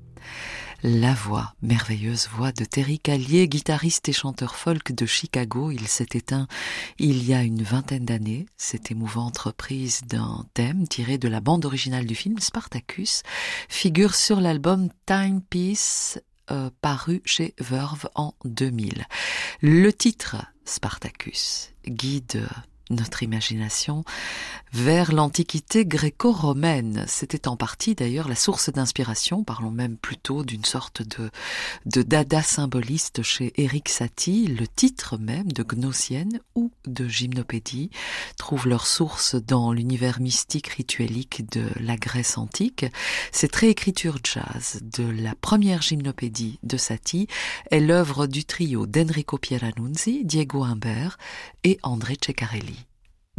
La voix, merveilleuse voix de Terry Callier, guitariste et chanteur folk de Chicago. Il s'est éteint il y a une vingtaine d'années. Cette émouvante reprise d'un thème tiré de la bande originale du film Spartacus figure sur l'album Timepiece paru chez Verve en 2000. Le titre Spartacus guide notre imagination vers l'Antiquité gréco-romaine. C'était en partie d'ailleurs la source d'inspiration, parlons même plutôt d'une sorte de dada symboliste chez Erik Satie. Le titre même de Gnossienne ou de Gymnopédie trouve leur source dans l'univers mystique rituelique de la Grèce antique. Cette réécriture jazz de la première Gymnopédie de Satie est l'œuvre du trio d'Enrico Pieranunzi, Diego Humbert et André Ceccarelli.